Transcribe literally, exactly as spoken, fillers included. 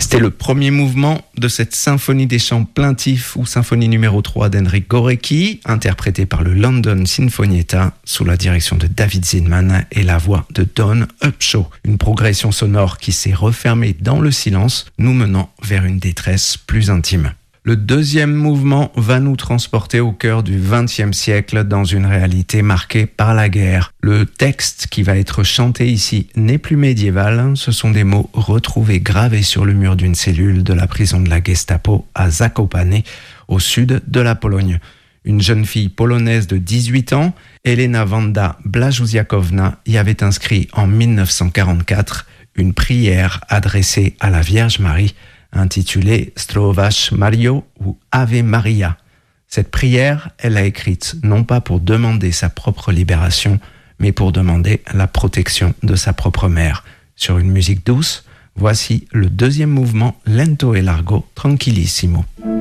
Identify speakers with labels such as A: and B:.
A: C'était le premier mouvement de cette symphonie des chants plaintifs ou symphonie numéro trois d'Henryk Górecki, interprétée par le London Sinfonietta sous la direction de David Zinman et la voix de Dawn Upshaw. Une progression sonore qui s'est refermée dans le silence, nous menant vers une détresse plus intime. Le deuxième mouvement va nous transporter au cœur du vingtième siècle dans une réalité marquée par la guerre. Le texte qui va être chanté ici n'est plus médiéval, ce sont des mots retrouvés gravés sur le mur d'une cellule de la prison de la Gestapo à Zakopane, au sud de la Pologne. Une jeune fille polonaise de dix-huit ans, Elena Wanda Błażuziakowna, y avait inscrit en dix-neuf cent quarante-quatre une prière adressée à la Vierge Marie, intitulée Zdrowaś Mario ou Ave Maria. Cette prière, elle l'a écrite non pas pour demander sa propre libération, mais pour demander la protection de sa propre mère. Sur une musique douce, voici le deuxième mouvement Lento e largo tranquillissimo.